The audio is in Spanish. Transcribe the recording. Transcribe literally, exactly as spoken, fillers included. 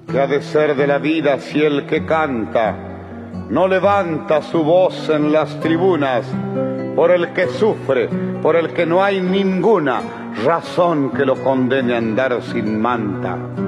¿Qué ha de ser de la vida si el que canta no levanta su voz en las tribunas por el que sufre, por el que no hay ninguna razón que lo condene a andar sin manta?